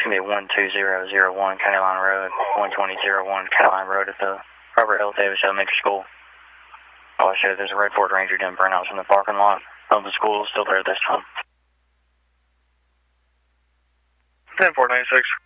going to be 12001 County Line Road, 12001 County Line Road at the Robert L. Davis Elementary School. I'll show you there's a Red Ford Ranger doing burnouts in the parking lot. The school is still there this time. 10496.